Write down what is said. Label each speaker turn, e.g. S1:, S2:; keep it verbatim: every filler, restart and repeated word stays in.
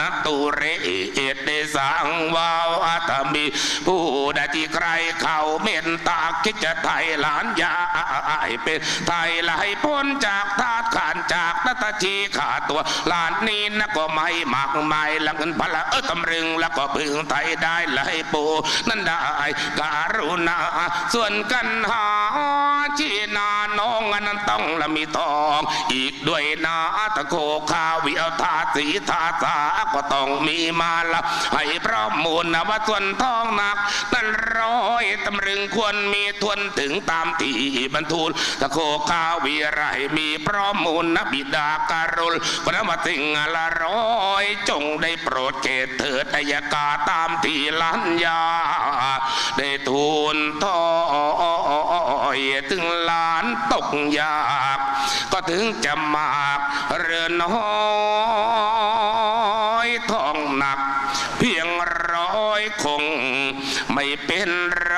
S1: ตุเรเอตเดสังวาวอาตมีผู้ใดที่ใครเขาเมตตาคิดจะไทยหลานยาเป็นไทยไหลพ้นจากทาสขานจากนัตชีขาดตัวหลานนี้นะก็ไม่มากมายละเงินพละเออตำรึงแล้วก็พึงไทยได้ไหลปูนั่นได้การุณาส่วนกันหาชีนาน้องอันนั้นต้องละมีทองอีกด้วยนาตะโคข้าวิเอาทาสีทาสาก็ต้องมีมาละให้พร้อมมูลนะว่าส่วนทองหนักนั่นร้อยตำรึงควรมีทวนถึงตามที่บรรทุนตะโคข้าวิไรมีพร้อมมูลนะบิดาการุลพระมาติงละร้อยจงได้โปรดเกตเถิดอัยกาตามที่ลัญญาได้ทูลทอยถึงหลานตกยากก็ถึงจะมากเรือนน้อยทองหนักเพียงร้อยคงไม่เป็น